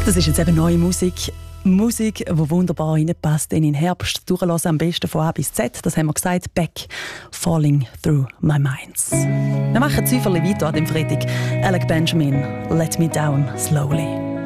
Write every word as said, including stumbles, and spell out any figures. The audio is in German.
Das ist jetzt eben neue Musik. Musik, die wunderbar reinpasst in den Herbst. Durchlassen am besten von A bis Z. Das haben wir gesagt. Back, Falling Through My Minds. Wir machen Züferli weiter an dem Freitag. Alec Benjamin, Let Me Down Slowly.